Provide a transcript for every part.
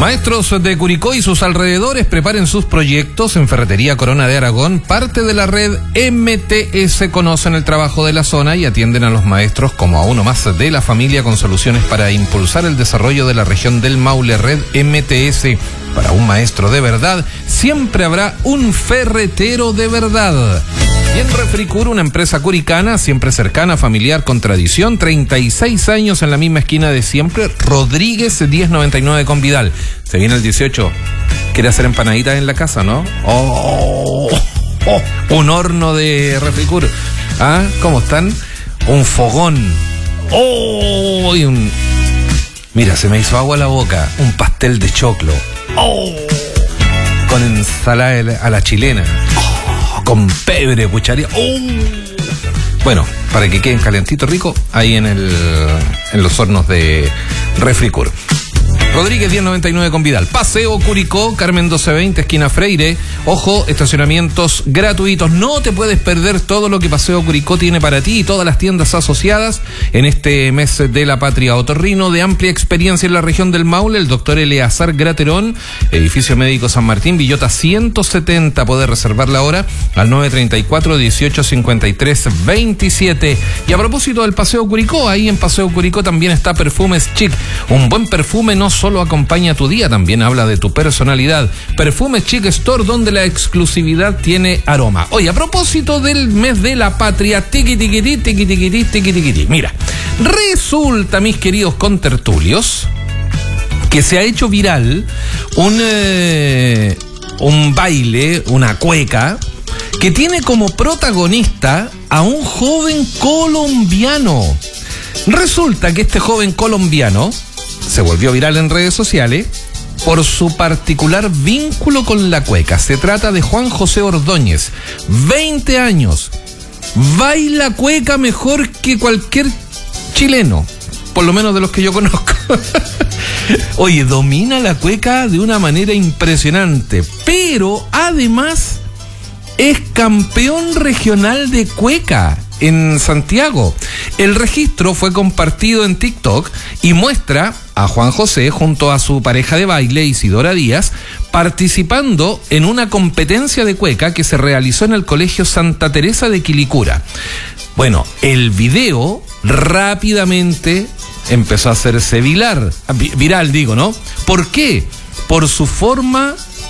Maestros de Curicó y sus alrededores preparen sus proyectos. En Ferretería Corona de Aragón, parte de la red MTS, conocen el trabajo de la zona y atienden a los maestros como a uno más de la familia con soluciones para impulsar el desarrollo de la región del Maule. Red MTS. Para un maestro de verdad, siempre habrá un ferretero de verdad. Y en Refricur, una empresa curicana, siempre cercana, familiar, con tradición, 36 años en la misma esquina de siempre, Rodríguez 1099 con Vidal. Se viene el 18. ¿Quiere hacer empanaditas en la casa, no? Un horno de Refricur. ¿Ah? ¿Cómo están? Un fogón. Mira, se me hizo agua la boca. Un pastel de choclo. Con ensalada a la chilena. Con pebre, cucharilla. Bueno, para que queden calentitos rico ahí en los hornos de Refricur. Rodríguez 1099 con Vidal. Paseo Curicó, Carmen 1220, esquina Freire. Ojo, estacionamientos gratuitos. No te puedes perder todo lo que Paseo Curicó tiene para ti y todas las tiendas asociadas en este mes de la patria. Otorrino de amplia experiencia en la región del Maule, el doctor Eleazar Graterón, edificio médico San Martín, Villota 170. Puedes reservar la hora al 934-1853-27. Y a propósito del Paseo Curicó, ahí en Paseo Curicó también está Perfumes Chic. Un buen perfume no solo acompaña tu día, también habla de tu personalidad. Perfumes Chic Store, donde la exclusividad tiene aroma. Oye, a propósito del mes de la patria, mira, resulta, mis queridos contertulios, que se ha hecho viral un baile, una cueca, que tiene como protagonista a un joven colombiano. Resulta que este joven colombiano se volvió viral en redes sociales por su particular vínculo con la cueca. Se trata de Juan José Ordóñez, 20 años. Baila cueca mejor que cualquier chileno, por lo menos de los que yo conozco. Oye, domina la cueca de una manera impresionante, pero además es campeón regional de cueca en Santiago. El registro fue compartido en TikTok y muestra a Juan José junto a su pareja de baile, Isidora Díaz, participando en una competencia de cueca que se realizó en el Colegio Santa Teresa de Quilicura. Bueno, el video rápidamente empezó a hacerse viral, ¿no? ¿Por qué? Por su forma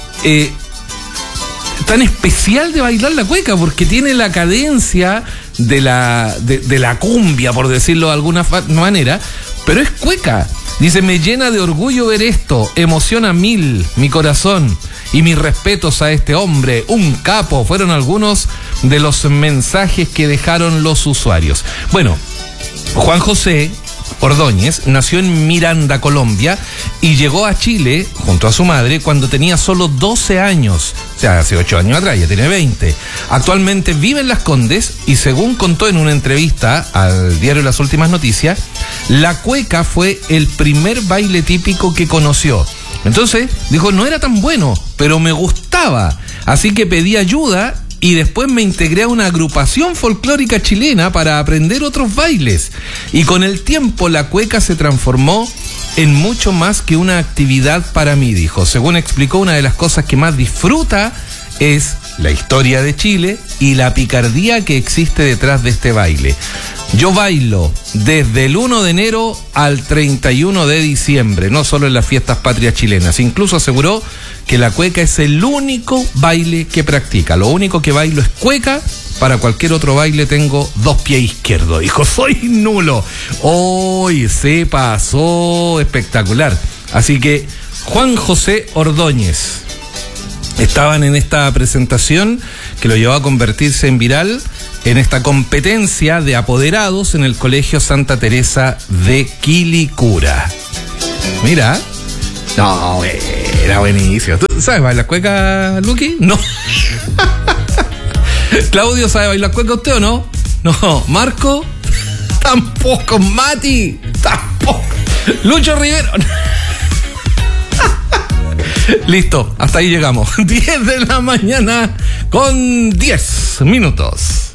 tan especial de bailar la cueca, porque tiene la cadencia de la cumbia, por decirlo de alguna manera, pero es cueca. Dice: me llena de orgullo ver esto, emociona mil mi corazón y mis respetos a este hombre, un capo. Fueron algunos de los mensajes que dejaron los usuarios. Bueno, Juan José Ordóñez nació en Miranda, Colombia, y llegó a Chile junto a su madre cuando tenía solo 12 años. O sea, hace 8 años atrás, ya tiene 20. Actualmente vive en Las Condes y, según contó en una entrevista al diario Las Últimas Noticias, la cueca fue el primer baile típico que conoció. Entonces dijo: no era tan bueno, pero me gustaba, así que pedí ayuda y después me integré a una agrupación folclórica chilena para aprender otros bailes. Y con el tiempo la cueca se transformó en mucho más que una actividad para mí, dijo. Según explicó, una de las cosas que más disfruta es la historia de Chile y la picardía que existe detrás de este baile. Yo bailo desde el 1 de enero al 31 de diciembre, no solo en las fiestas patrias chilenas. Incluso aseguró que la cueca es el único baile que practica. Lo único que bailo es cueca. Para cualquier otro baile tengo 2 pies izquierdos. Dijo: soy nulo. Hoy se pasó espectacular. Así que Juan José Ordóñez estaban en esta presentación que lo llevó a convertirse en viral en esta competencia de apoderados en el Colegio Santa Teresa de Quilicura. Mira. No, era buenísimo. ¿Tú sabes bailar cueca, Luqui? No. Claudio, ¿sabe bailar cueca usted o no? No. ¿Marco? Tampoco. ¿Mati? Tampoco. ¿Lucho Rivero? Listo, hasta ahí llegamos. 10 de la mañana con 10 minutos.